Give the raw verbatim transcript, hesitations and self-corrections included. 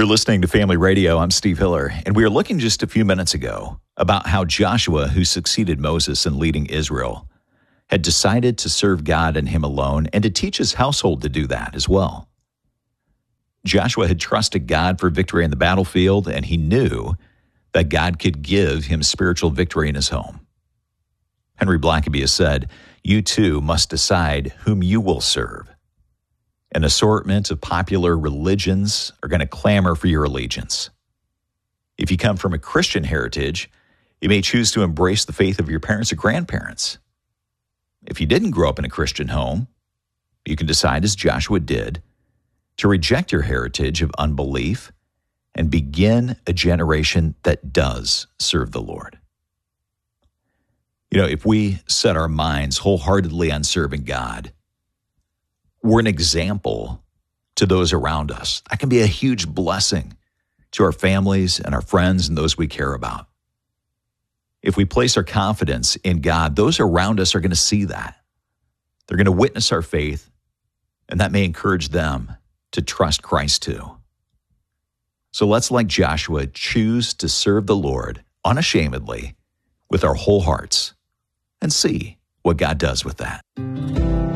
You're listening to Family Radio. I'm Steve Hiller, and we were looking just a few minutes ago about how Joshua, who succeeded Moses in leading Israel, had decided to serve God and him alone and to teach his household to do that as well. Joshua had trusted God for victory in the battlefield, and he knew that God could give him spiritual victory in his home. Henry Blackaby has said, "You too must decide whom you will serve. An assortment of popular religions are going to clamor for your allegiance. If you come from a Christian heritage, you may choose to embrace the faith of your parents or grandparents. If you didn't grow up in a Christian home, you can decide, as Joshua did, to reject your heritage of unbelief and begin a generation that does serve the Lord." You know, if we set our minds wholeheartedly on serving God, we're an example to those around us. That can be a huge blessing to our families and our friends and those we care about. If we place our confidence in God, those around us are going to see that. They're going to witness our faith, and that may encourage them to trust Christ too. So let's, like Joshua, choose to serve the Lord unashamedly with our whole hearts and see what God does with that.